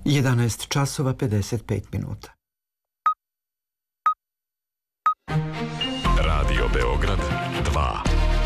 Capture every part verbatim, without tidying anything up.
jedanaest časova pedeset pet minuta. Radio Beograd dva.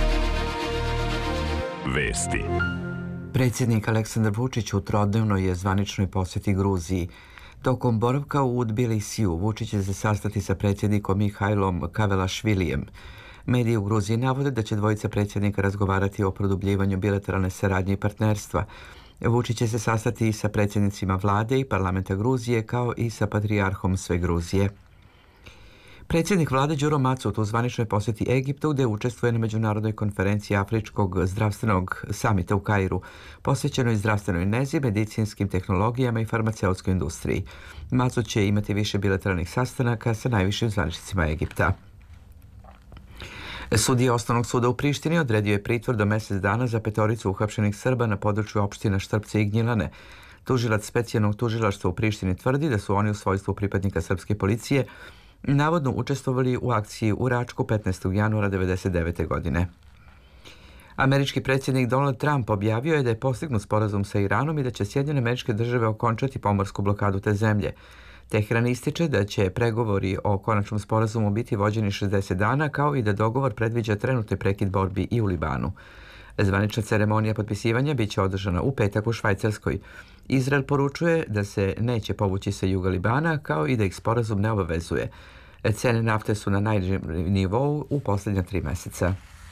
Vesti. Predsjednik Aleksandar Vučić u trodnevnoj je zvaničnoj posjeti Gruziji. Tokom boravka u Tbilisiju Vučić će se sastati sa predsjednikom Mihajlom Kavelašvilijem. Mediji u Gruziji navode da će dvojica predsjednika razgovarati o produbljivanju bilateralne saradnje i partnerstva. Vučić će se sastati i sa predsjednicima vlade i parlamenta Gruzije, kao i sa patrijarhom sve Gruzije. Predsjednik vlade Đuro Macut u zvaničnoj posjeti Egiptu, gde učestvuje na međunarodnoj konferenciji Afričkog zdravstvenog samita u Kairu, posvećenoj zdravstvenoj nezi, medicinskim tehnologijama i farmaceutskoj industriji. Macut će imati više bilateralnih sastanaka sa najvišim zvaničnicima Egipta. Sudija Osnovnog suda u Prištini odredio je pritvor do mjesec dana za petoricu uhapšenih Srba na području opština Štrpce i Gnjilane. Tužilac specijalnog tužilaštva u Prištini tvrdi da su oni u svojstvu pripadnika srpske policije navodno učestvovali u akciji u Račku petnaestog januara devedeset devete. godine. Američki predsjednik Donald Trump objavio je da je postignut sporazum sa Iranom i da će Sjedinjene Američke Države okončati pomorsku blokadu te zemlje. Teheran ističe da će pregovori o konačnom sporazumu biti vođeni šezdeset dana, kao i da dogovor predviđa trenutni prekid borbi i u Libanu. Zvanična ceremonija potpisivanja biće održana u petak u Švajcarskoj. Izrael poručuje da se neće povući sa juga Libana, kao i da ih sporazum ne obavezuje. Cene nafte su na najnižem nivou u posljednja tri mjeseca.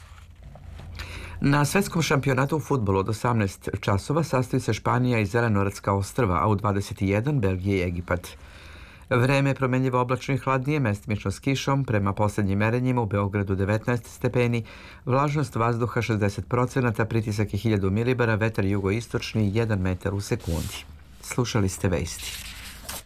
Na svetskom šampionatu u fudbalu od osamnaest časova sastoji se Španija i Zelenoratska ostrva, a u dvadeset jedan Belgija i Egipat. Vreme je promenljivo oblačno i hladnije, mestimično s kišom, prema posljednjim merenjima u Beogradu devetnaest stepeni, vlažnost vazduha šezdeset procenata, pritisak je hiljadu milibara, vetar jugoistočni jedan metar u sekundi. Slušali ste vesti.